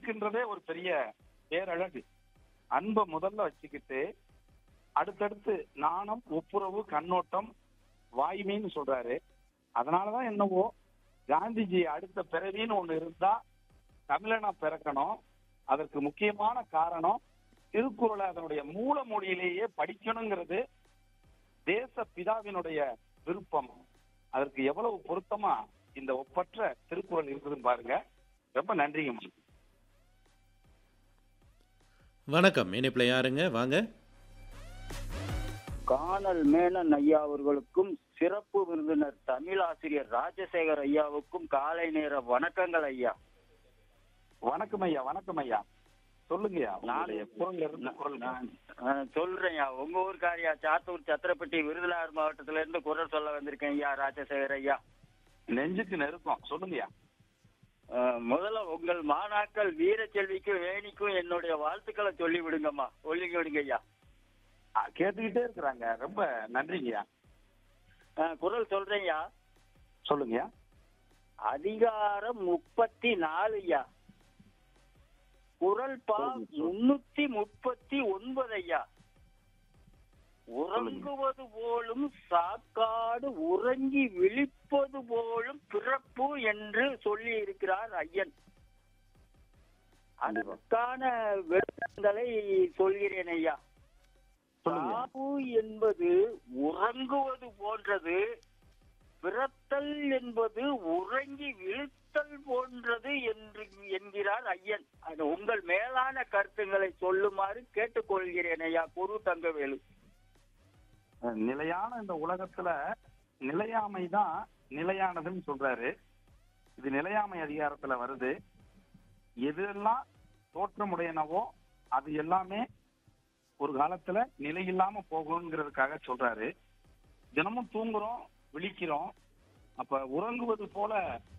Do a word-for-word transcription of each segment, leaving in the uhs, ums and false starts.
இருக்கின்றதே ஒரு பெரிய பேரழகு. அன்பை முதல்ல வச்சுக்கிட்டு அடுத்தடுத்து நாணம், ஒப்புரவு, கண்ணோட்டம், வாய்மைன்னு சொல்றாரு. அதனாலதான் என்னவோ காந்திஜி அடுத்த பிறவின்னு ஒண்ணு இருந்தா தமிழனா பிறக்கணும். அதற்கு முக்கியமான காரணம் திருக்குறளை அதனுடைய மூல மொழியிலேயே படிக்கணுங்கிறது தேச பிதாவினுடைய விருப்பம். அதற்கு எவ்வளவு பொருத்தமா இந்த ஒப்பற்ற திருக்குறள் இருக்குதுன்னு பாருங்க. ரொம்ப நன்றிங்க. வணக்கம். இணைப்புல யாருங்க? வாங்க. கானல் மேனன் ஐயா அவர்களுக்கும் சிறப்பு விருந்தினர் தமிழாசிரியர் ராஜசேகர் ஐயாவுக்கும் காலை நேர வணக்கங்கள் ஐயா. வணக்கம் ஐயா. வணக்கம் ஐயா. சொல்லுங்கய்யா. சொல்றேன். உங்க ஊருக்காரியா சாத்தூர் சத்திரப்பட்டி விருதுநகர் மாவட்டத்தில இருந்து குரல் சொல்ல வந்திருக்கேன் ஐயா. ராஜசேகர் ஐயா, நெஞ்சுக்கு நெருக்கம். சொல்லுங்கய்யா. முதல்ல உங்கள் மாணாக்கள் வீரச்செல்விக்கும் வேணிக்கும் என்னுடைய வாழ்த்துக்களை சொல்லி விடுங்கம்மா. சொல்லி விடுங்க ஐயா. கேட்டுக்கிட்டே இருக்கிறாங்க. ரொம்ப நன்றிங்கய்யா. குரல் சொல்றேன்யா. சொல்லுங்கய்யா. அதிகாரம் முப்பத்தி நாலு ஐயா. குரல் பா முன்னூத்தி முப்பத்தி ஒன்பது ஐயா. உறங்குவது போலும் சாக்காடு உறங்கி விழிப்பது போலும் பிறப்பு என்று சொல்லி இருக்கிறார் ஐயன். அதற்கான விளக்கங்களை சொல்கிறேன் ஐயா. சாவு என்பது உறங்குவது போன்றது, பிறத்தல் என்பது உறங்கி விழுத்தல் போன்றது என்று என்கிறார் ஐயன். அது உங்கள் மேலான கருத்துக்களை சொல்லுமாறு கேட்டுக்கொள்கிறேன் ஐயா. குரு தங்கவேலு. நிலையான இந்த உலகத்துல நிலையாமைதான் நிலையானதுன்னு சொல்றாரு. இது நிலையாமை அதிகாரத்துல வருது. எதெல்லாம் தோற்றமுடையனவோ அது எல்லாமே ஒரு காலத்துல நிலை இல்லாம போகணுங்கிறதுக்காக சொல்றாரு. தினமும் தூங்குறோம், விழிக்கிறோம். அப்ப உறங்குவது போல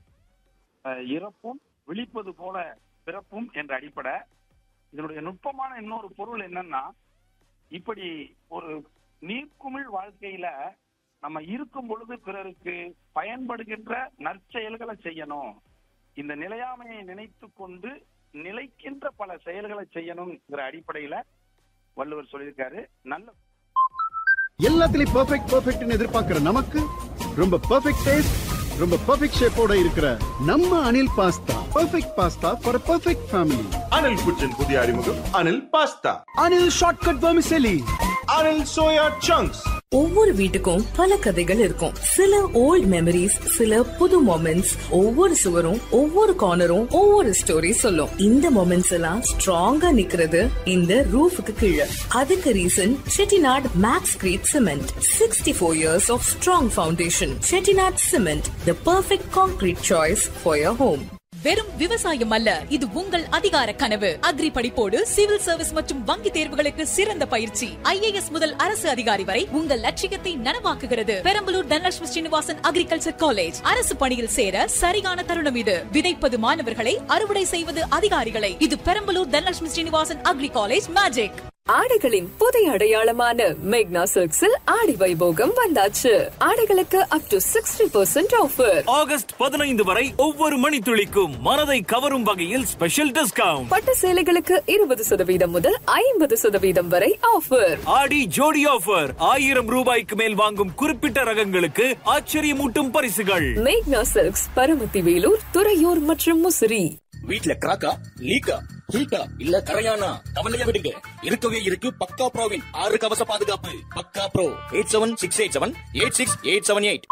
இறப்பும், விழிப்பது போல பிறப்பும் என்ற அடிப்படை. இதனுடைய நுட்பமான இன்னொரு பொருள் என்னன்னா, இப்படி ஒரு நீர்க்குமிழ் வாழ்க்கையில நம்ம இருக்கும் பொழுது பிறருக்கு பயன்படுகின்ற நற்செயல்களை செய்யணும். இந்த நிலையாமையை நினைத்து கொண்டு நிலைக்கின்ற பல செயல்களை செய்யணுங்கிற அடிப்படையில வள்ளுவர் சொல்லியிருக்காரு. நல்ல எல்லாத்துலயும் பெர்ஃபெக்ட் பெர்ஃபெக்ட்னு எதிர்பார்க்கிற நமக்கு ரொம்ப பெர்ஃபெக்ட் டேஸ்ட், ரொம்ப பெர்ஃபெக்ட் ஷேப்போட இருக்கிற நம்ம Anil pasta. Perfect pasta for perfect family. Anil குச்சின் புதிய அறிமுகம் Anil pasta. Anil shortcut vermicelli. Anil soya chunks. ஒவ்வொரு வீட்டுக்கும் பல கதைகள் இருக்கும். சில ஓல்ட் மெமரிஸ், சில புது மொமெண்ட்ஸ். ஒவ்வொரு சுவரும், ஒவ்வொரு கார்னரும் ஒவ்வொரு ஸ்டோரி சொல்லும். இந்த மொமெண்ட்ஸ் எல்லாம் ஸ்ட்ராங்கா நிக்கிறது இந்த ரூஃபுக்கு கீழே. அதுக்கு reason Chettinad maths greet cement. Sixty four years of strong foundation. Chettinad cement, the perfect concrete choice for your home. வெறும் விவசாயம் அல்ல, இது உங்கள் அதிகார கனவு. அக்ரி படிப்போடு சிவில் சர்வீஸ் மற்றும் வங்கி தேர்வுகளுக்கு சிறந்த பயிற்சி. ஐ ஏ எஸ் முதல் அரசு அதிகாரி வரை உங்கள் லட்சியத்தை நனவாக்குகிறது. Perambalur Dhanalakshmi Srinivasan agriculture college. அரசு பணியில் சேர சரியான தருணம் இது. விதைப்பது மாணவர்களை, அறுவடை செய்வது அதிகாரிகளை. இது Perambalur Dhanalakshmi Srinivasan agri college magic. ஆடைகளின் புதிய அடையாளமான மேக்னா சில்க்ஸில் ஆடி வைபோகம் வந்தாச்சு. ஆடைகளுக்கு up to sixty percent offer. August பதினைந்து வரை ஒவ்வொரு மணித்துளிக்கும் மனதை கவரும் வகையில் ஸ்பெஷல் டிஸ்கவுண்ட். பட்டு சேலைகளுக்கு இருபது சதவீதம் முதல் ஐம்பது சதவீதம் வரை ஆஃபர். ஆடி ஜோடி ஆஃபர். ஆயிரம் ரூபாய்க்கு மேல் வாங்கும் குறிப்பிட்ட ரகங்களுக்கு ஆச்சரியமூட்டும் பரிசுகள். மேக்னா சில்க்ஸ், பரமத்தி வேலூர், துறையூர் மற்றும் முசிறி. வீட்ல கிராக்கா, லீக்கா, ஹீட்டா இல்ல கரையானா கவலைய விடுங்க. இருக்கவே இருக்கு பக்கா ப்ரோவின் ஆறு கவச பாதுகாப்பு. பக்கா bro eight seven six eight seven eight six eight seven eight.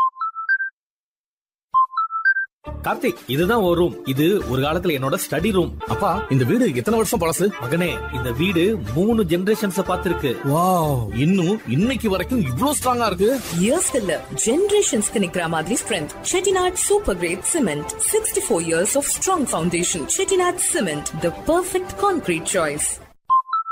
Karthik, இதுதான் ஒரு ரூம். இது ஒரு காலத்துல என்னோட ஸ்டடி ரூம். அப்பா, இந்த வீடு எத்தனை வருஷம் பழசு? மகனே, இந்த வீடு மூணு ஜெனரேஷன்ஸ் பார்த்திருக்கு. வாவ், இன்னும் இன்னைக்கு வரைக்கும் இவ்ளோ ஸ்ட்ராங்கா இருக்கு. இயர்ஸ் இல்ல, ஜெனரேஷன்ஸ்க்கு நிக்கிற மாதிரி strength. Chettinad super great cement. Sixty four years of strong foundation. Chettinad cement, the perfect concrete choice.